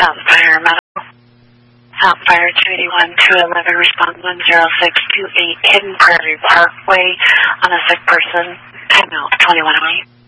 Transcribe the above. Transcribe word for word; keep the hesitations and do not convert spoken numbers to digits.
South Fire Medical. South Fire two eighty-one two eleven, respond one zero six two eight, Hidden Prairie Parkway on a sick person, ten out twenty-one oh eight.